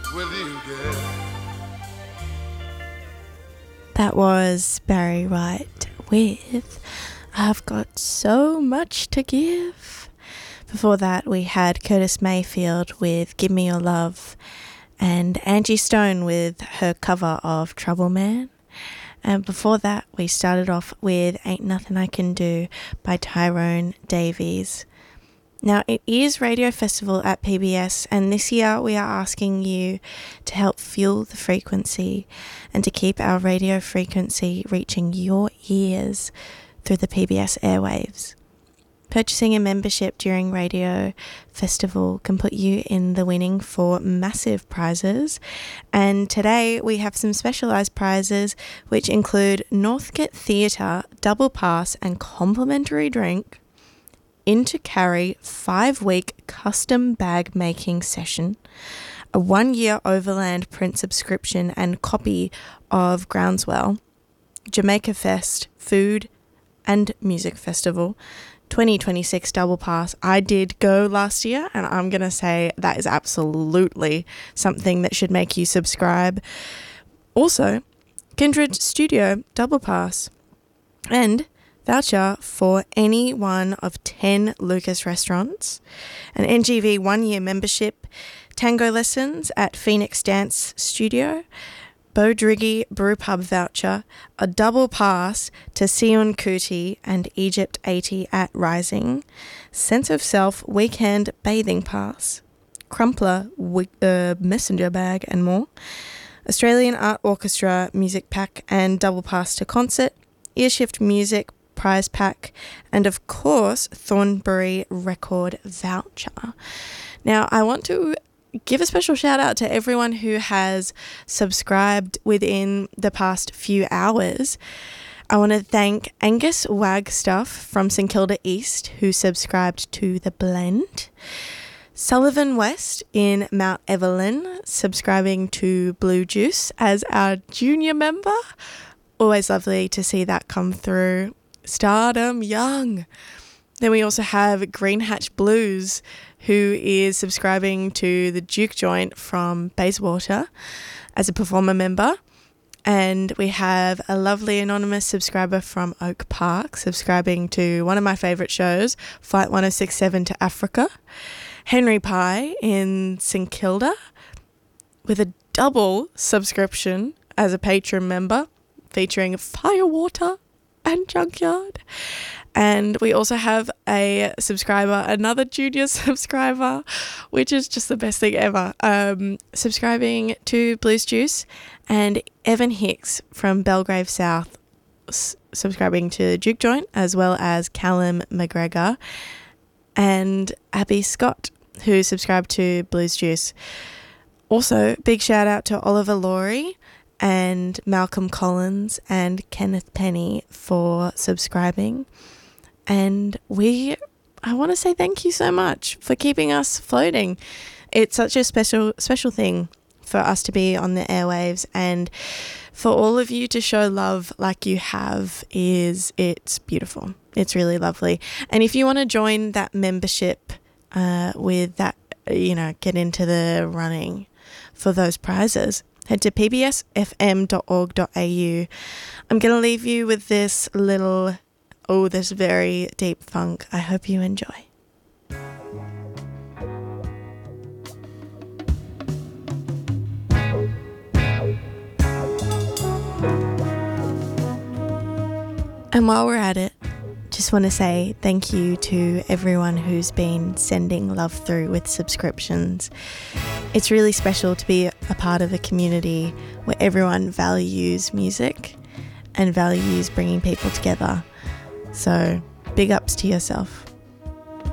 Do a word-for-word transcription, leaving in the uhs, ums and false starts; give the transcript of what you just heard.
with you, girl. That was Barry White with I've Got So Much to Give. Before that, we had Curtis Mayfield with Give Me Your Love and Angie Stone with her cover of Trouble Man. And before that, we started off with Ain't Nothing I Can Do by Tyrone Davies. Now, it is Radio Festival at P B S, and this year we are asking you to help fuel the frequency and to keep our radio frequency reaching your ears through the P B S airwaves. Purchasing a membership during Radio Festival can put you in the winning for massive prizes. And today we have some specialised prizes which include Northcote Theatre, double pass and complimentary drink, Into Carry five-week custom bag making session, a one-year Overland print subscription and copy of Groundswell, Jamaica Fest, food and music festival, twenty twenty-six double pass. I did go last year and I'm going to say that is absolutely something that should make you subscribe. Also, Kindred Studio double pass and voucher for any one of ten Lucas restaurants, an N G V one-year membership, tango lessons at Phoenix Dance Studio, Bodrigi Brewpub voucher, a double pass to Sion Kuti and Egypt eighty at Rising, Sense of Self weekend bathing pass, Crumpler wi- uh, messenger bag and more, Australian Art Orchestra music pack and double pass to concert, Earshift music prize pack, and of course Thornbury record voucher. Now I want to give a special shout out to everyone who has subscribed within the past few hours. I want to thank Angus Wagstaff from St Kilda East who subscribed to The Blend, Sullivan West in Mount Evelyn subscribing to Blue Juice as our junior member. Always lovely to see that come through. Stardom Young. Then we also have Green Hatch Blues, who is subscribing to the Duke Joint from Bayswater as a performer member. And we have a lovely anonymous subscriber from Oak Park subscribing to one of my favourite shows, Flight one oh six seven to Africa. Henry Pye in St Kilda with a double subscription as a patron member featuring Firewater and Junkyard. And we also have a subscriber, another junior subscriber, which is just the best thing ever, um, subscribing to Blues Juice, and Evan Hicks from Belgrave South s- subscribing to Duke Joint, as well as Callum McGregor and Abby Scott, who subscribed to Blues Juice. Also, big shout out to Oliver Laurie and Malcolm Collins and Kenneth Penny for subscribing. And we, I want to say thank you so much for keeping us floating. It's such a special, special thing for us to be on the airwaves, and for all of you to show love like you have is, it's beautiful. It's really lovely. And if you want to join that membership uh, with that, you know, get into the running for those prizes, head to p b s f m dot org dot a u. I'm going to leave you with this little, oh, this very deep funk. I hope you enjoy. And while we're at it, just want to say thank you to everyone who's been sending love through with subscriptions. It's really special to be a part of a community where everyone values music and values bringing people together. So big ups to yourself.